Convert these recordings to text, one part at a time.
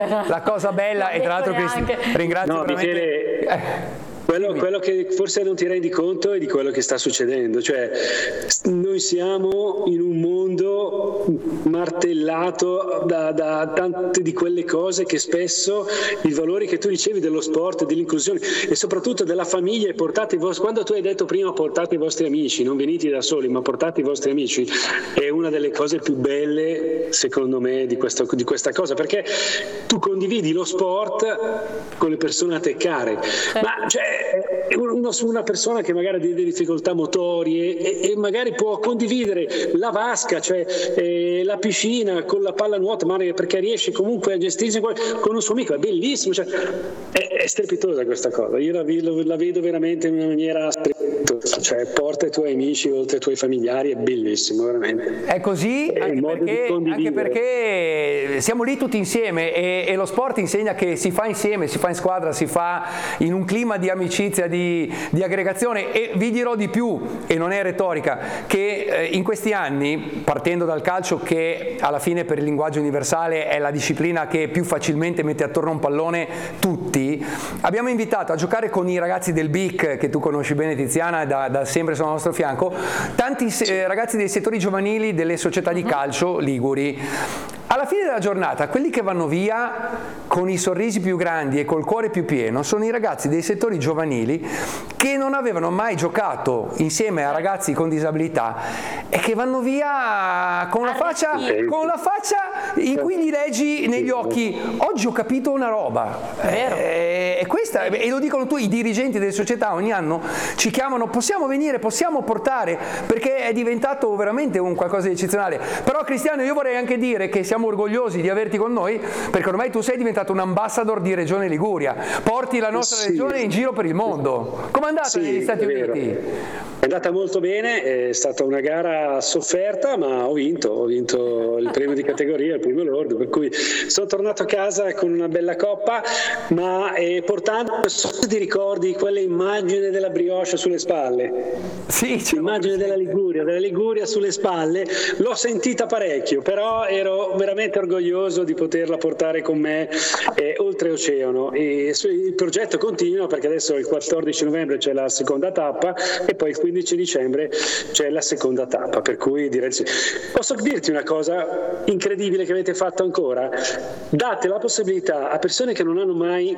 la cosa bella, e tra l'altro ringrazio Michele, quello che forse non ti rendi conto è di quello che sta succedendo, cioè noi siamo in un mondo martellato da tante di quelle cose che spesso i valori che tu dicevi dello sport, dell'inclusione e soprattutto della famiglia, portate quando tu hai detto prima portate i vostri amici, non venite da soli ma portate i vostri amici, è una delle cose più belle secondo me di questa cosa, perché tu condividi lo sport con le persone a te care, ma cioè una persona che magari ha delle difficoltà motorie e magari può condividere la vasca, cioè la piscina con la pallanuoto, perché riesce comunque a gestirsi con un suo amico, è bellissimo, cioè, è strepitosa questa cosa, io la vedo veramente in una maniera strepitosa, cioè porta i tuoi amici oltre ai tuoi familiari, è bellissimo veramente. È così anche perché siamo lì tutti insieme e lo sport insegna che si fa insieme, si fa in squadra, si fa in un clima di amicizia, di aggregazione, e vi dirò di più, e non è retorica, che in questi anni, partendo dal calcio che alla fine per il linguaggio universale è la disciplina che più facilmente mette attorno a un pallone tutti, abbiamo invitato a giocare con i ragazzi del BIC, che tu conosci bene Tiziana, da sempre sono al nostro fianco, tanti ragazzi dei settori giovanili delle società di calcio liguri. Alla fine della giornata, quelli che vanno via con i sorrisi più grandi e col cuore più pieno sono i ragazzi dei settori giovanili che non avevano mai giocacato insieme a ragazzi con disabilità e che vanno via con la faccia in cui gli leggi negli occhi: oggi ho capito una roba. E questa, e lo dicono i dirigenti delle società, ogni anno ci chiamano, possiamo venire, possiamo portare, perché è diventato veramente un qualcosa di eccezionale. Però Cristiano, io vorrei anche dire che siamo orgogliosi di averti con noi, perché ormai tu sei diventato un ambassador di Regione Liguria, porti la nostra regione in giro per il mondo. Com'è andata negli Stati Uniti? È andata molto bene, è stata una gara sofferta, ma ho vinto il premio di categoria, il primo lordo, per cui sono tornato a casa con una bella coppa, ma portando, se ti ricordi quelle immagini della brioche sulle spalle? Sì, l'immagine della Liguria sulle spalle, l'ho sentita parecchio, però ero veramente orgoglioso di poterla portare con me oltreoceano, e il progetto continua, perché adesso il 14 novembre c'è la seconda tappa e poi il 15 dicembre c'è la seconda tappa, per cui posso dirti una cosa incredibile che avete fatto ancora? Date la possibilità a persone che non hanno mai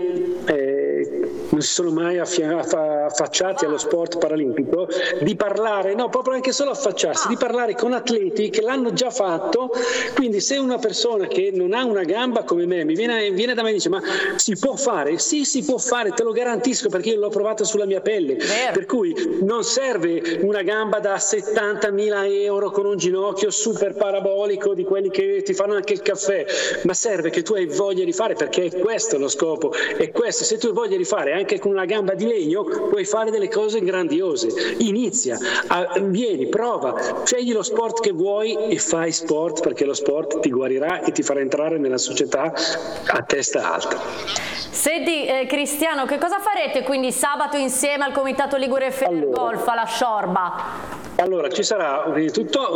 non si sono mai affacciati allo sport paralimpico di parlare, no, proprio anche solo affacciarsi, di parlare con atleti che l'hanno già fatto. Quindi se una persona che non ha una gamba come me viene da me e dice: ma si può fare? Sì, si può fare, te lo garantisco, perché io l'ho provato sulla mia pelle. Per cui non serve una gamba da 70.000 euro con un ginocchio super parabolico di quelli che ti fanno anche il caffè, ma serve che tu hai voglia di fare, perché è questo lo scopo, è questo. Se tu hai voglia di fare anche con una gamba di legno, puoi fare delle cose grandiose. Inizia, vieni, prova, scegli lo sport che vuoi e fai sport, perché lo sport ti guarirà e ti farà entrare nella società a testa alta. Senti Cristiano, che cosa farete quindi sabato insieme al Comitato Ligure Federgolf alla Sciorba? Allora, ci sarà prima di tutto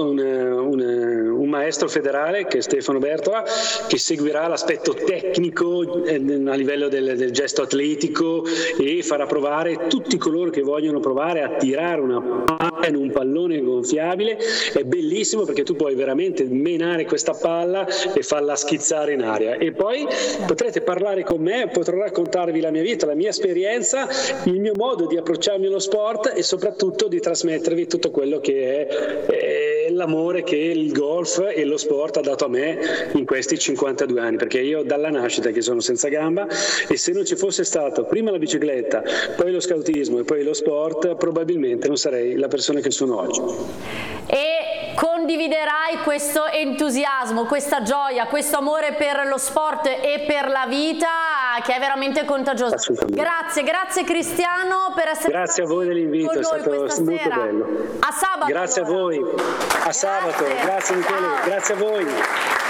un maestro federale, che è Stefano Bertola, che seguirà l'aspetto tecnico a livello del gesto atletico e farà provare tutti coloro che vogliono provare a tirare una palla in un pallone gonfiabile. È bellissimo, perché tu puoi veramente menare questa palla e farla schizzare in aria, e poi potrete parlare con me, potrò raccontarvi la mia vita, la mia esperienza, il mio modo di approcciarmi allo sport e soprattutto di trasmettervi tutto quello che è l'amore che il golf e lo sport ha dato a me in questi 52 anni, perché io dalla nascita che sono senza gamba, e se non ci fosse stato prima la bicicletta, poi lo scautismo e poi lo sport, probabilmente non sarei la persona che sono oggi. E condividerai questo entusiasmo, questa gioia, questo amore per lo sport e per la vita, che è veramente contagioso. Grazie Cristiano per essere grazie a voi dell'invito, è stato molto bello. A sabato. Grazie a voi, a sabato, grazie Michele, grazie a voi.